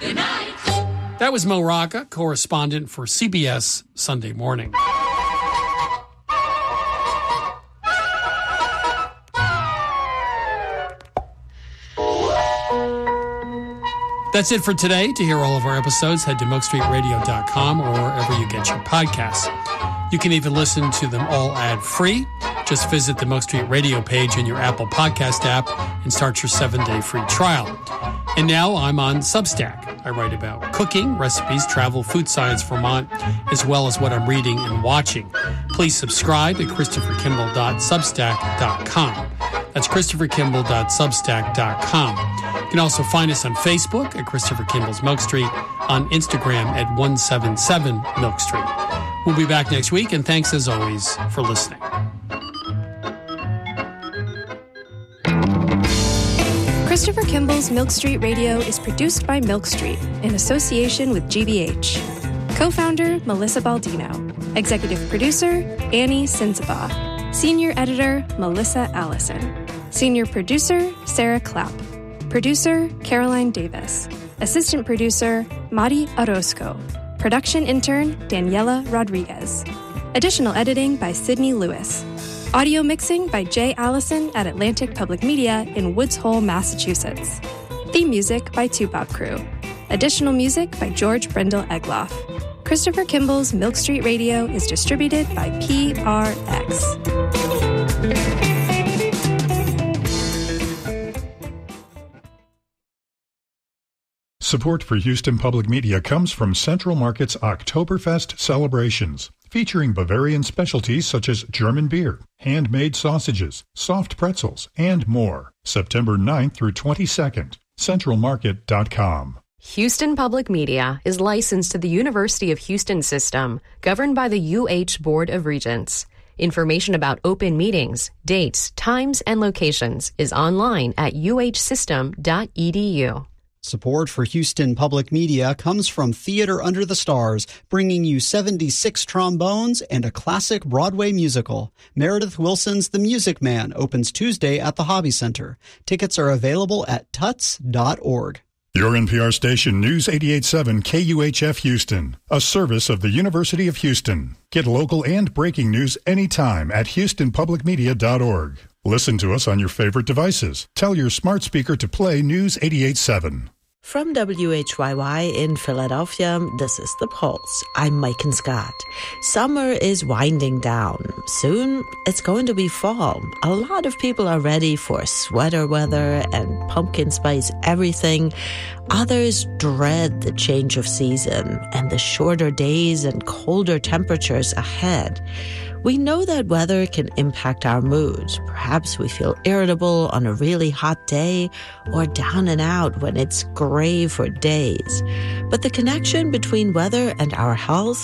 Good night. That was Mo Rocca, correspondent for CBS Sunday Morning. That's it for today. To hear all of our episodes, head to milkstreetradio.com or wherever you get your podcasts. You can even listen to them all ad-free. Just visit the Milk Street Radio page in your Apple Podcast app and start your 7-day free trial. And now I'm on Substack. I write about cooking, recipes, travel, food science, Vermont, as well as what I'm reading and watching. Please subscribe at christopherkimball.substack.com. That's christopherkimball.substack.com. You can also find us on Facebook at Christopher Kimball's Milk Street, on Instagram at 177 Milk Street. We'll be back next week, and thanks as always for listening. Christopher Kimball's Milk Street Radio is produced by Milk Street in association with GBH. Co-founder Melissa Baldino. Executive producer Annie Sinsaba. Senior editor Melissa Allison. Senior producer Sarah Clapp. Producer Caroline Davis. Assistant producer Mari Orozco. Production intern Daniela Rodriguez. Additional editing by Sydney Lewis. Audio mixing by Jay Allison at Atlantic Public Media in Woods Hole, Massachusetts. Theme music by Tupop Crew. Additional music by George Brendel Egloff. Christopher Kimball's Milk Street Radio is distributed by PRX. Support for Houston Public Media comes from Central Market's Oktoberfest celebrations, featuring Bavarian specialties such as German beer, handmade sausages, soft pretzels, and more. September 9th through 22nd. CentralMarket.com. Houston Public Media is licensed to the University of Houston System, governed by the UH Board of Regents. Information about open meetings, dates, times, and locations is online at uhsystem.edu. Support for Houston Public Media comes from Theater Under the Stars, bringing you 76 trombones and a classic Broadway musical. Meredith Wilson's The Music Man opens Tuesday at the Hobby Center. Tickets are available at tuts.org. Your NPR station, News 88.7 KUHF Houston, a service of the University of Houston. Get local and breaking news anytime at houstonpublicmedia.org. Listen to us on your favorite devices. Tell your smart speaker to play News 88.7. From WHYY in Philadelphia, this is The Pulse. I'm Mike and Scott. Summer is winding down. Soon, it's going to be fall. A lot of people are ready for sweater weather and pumpkin spice everything. Others dread the change of season and the shorter days and colder temperatures ahead. We know that weather can impact our moods. Perhaps we feel irritable on a really hot day or down and out when it's gray for days. But the connection between weather and our health